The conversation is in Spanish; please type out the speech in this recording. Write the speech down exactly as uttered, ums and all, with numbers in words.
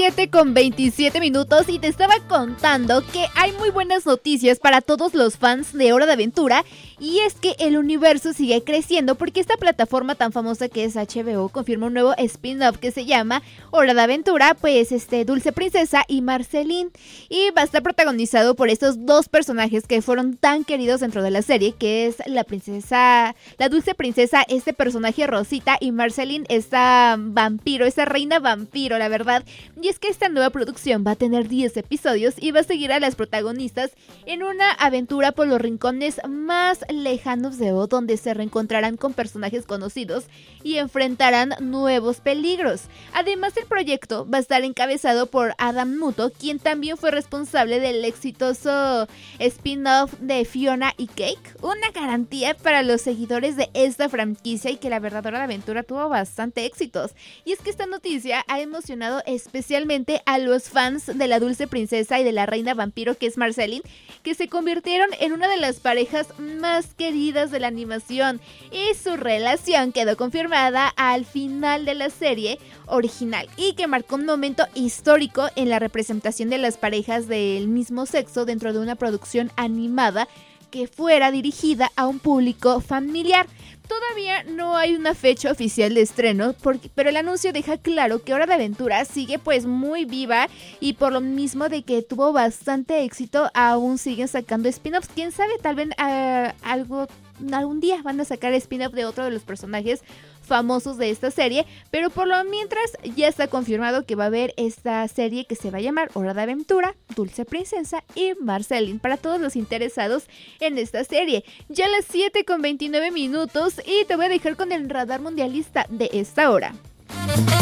siete con veintisiete minutos y te estaba contando que hay muy buenas noticias para todos los fans de Hora de Aventura, y es que el universo sigue creciendo porque esta plataforma tan famosa que es H B O confirma un nuevo spin-off que se llama Hora de Aventura, pues este Dulce Princesa y Marceline, y va a estar protagonizado por estos dos personajes que fueron tan queridos dentro de la serie, que es la princesa, la Dulce Princesa, este personaje Rosita, y Marceline, esta vampiro, esta reina vampiro, la verdad. Y es que esta nueva producción va a tener diez episodios y va a seguir a las protagonistas en una aventura por los rincones más lejanos de O, donde se reencontrarán con personajes conocidos y enfrentarán nuevos peligros. Además, el proyecto va a estar encabezado por Adam Muto, quien también fue responsable del exitoso spin-off de Fiona y Cake, una garantía para los seguidores de esta franquicia y que la verdadera aventura tuvo bastante éxitos. Y es que esta noticia ha emocionado especialmente a los fans de la Dulce Princesa y de la reina vampiro, que es Marceline, que se convirtieron en una de las parejas más queridas de la animación, y su relación quedó confirmada al final de la serie original y que marcó un momento histórico en la representación de las parejas del mismo sexo dentro de una producción animada que fuera dirigida a un público familiar. Todavía no hay una fecha oficial de estreno, porque, pero el anuncio deja claro que Hora de Aventura sigue pues muy viva, y por lo mismo de que tuvo bastante éxito, aún siguen sacando spin-offs. Quién sabe, tal vez uh, algo, algún día van a sacar spin-off de otro de los personajes famosos de esta serie, pero por lo mientras ya está confirmado que va a haber esta serie que se va a llamar Hora de Aventura, Dulce Princesa y Marceline, para todos los interesados en esta serie. Ya a las siete con veintinueve minutos y te voy a dejar con el radar mundialista de esta hora.